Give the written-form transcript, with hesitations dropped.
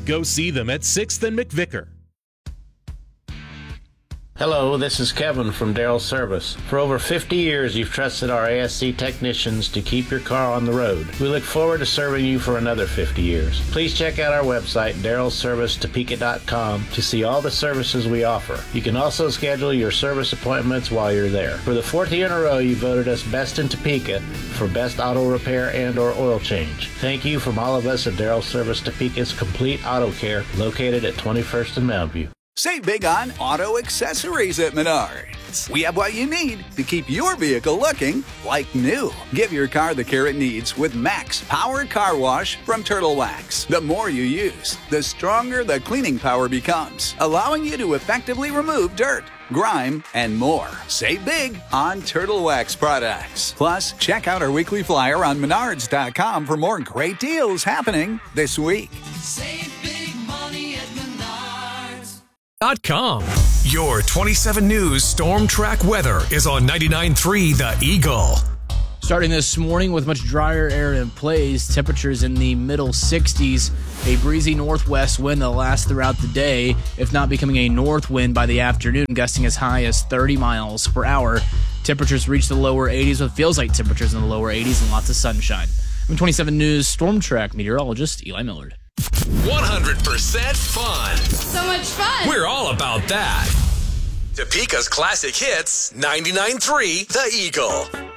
Go see them at 6th and McVicker. Hello, this is Kevin from Darrell Service. For over 50 years, you've trusted our ASC technicians to keep your car on the road. We look forward to serving you for another 50 years. Please check out our website, darrellservicetopeka.com, to see all the services we offer. You can also schedule your service appointments while you're there. For the 4th year in a row, you voted us Best in Topeka for Best Auto Repair and or Oil Change. Thank you from all of us at Darrell Service Topeka's Complete Auto Care, located at 21st and Mountain View. Save big on auto accessories at Menards. We have what you need to keep your vehicle looking like new. Give your car the care it needs with Max Power Car Wash from Turtle Wax. The more you use, the stronger the cleaning power becomes, allowing you to effectively remove dirt, grime, and more. Save big on Turtle Wax products. Plus, check out our weekly flyer on Menards.com for more great deals happening this week. Save big money at Menards. Your 27 News Storm Track weather is on 99.3 The Eagle. Starting this morning with much drier air in place, temperatures in the middle 60s, a breezy northwest wind that'll last throughout the day, if not becoming a north wind by the afternoon, gusting as high as 30 miles per hour. Temperatures reach the lower 80s with feels like temperatures in the lower 80s and lots of sunshine. I'm 27 News Storm Track meteorologist Eli Millard. 100% fun. So much fun. We're all about that. Topeka's classic hits, 99.3 The Eagle.